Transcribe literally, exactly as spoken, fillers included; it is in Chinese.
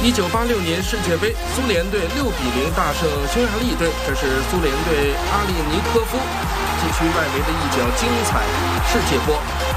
一九八六年世界杯，苏联队六比零大胜匈牙利队，这是苏联队阿列尼科夫禁区外围的一脚精彩世界波。